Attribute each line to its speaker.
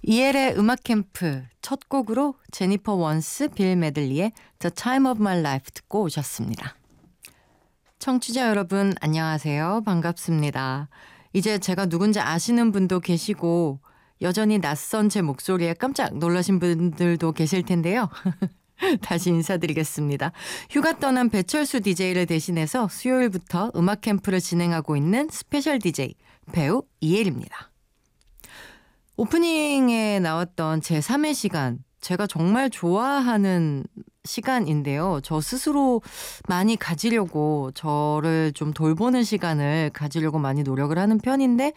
Speaker 1: 이엘의 음악 캠프 첫 곡으로 제니퍼 원스, 빌 메들리의 The Time of My Life 듣고 오셨습니다. 청취자 여러분 안녕하세요. 반갑습니다. 이제 제가 누군지 아시는 분도 계시고 여전히 낯선 제 목소리에 깜짝 놀라신 분들도 계실 텐데요. 다시 인사드리겠습니다. 휴가 떠난 배철수 DJ를 대신해서 수요일부터 음악 캠프를 진행하고 있는 스페셜 DJ 배우 이엘입니다. 오프닝에 나왔던 제3의 시간, 제가 정말 좋아하는 시간인데요. 저 스스로 많이 가지려고, 저를 좀 돌보는 시간을 가지려고 많이 노력을 하는 편인데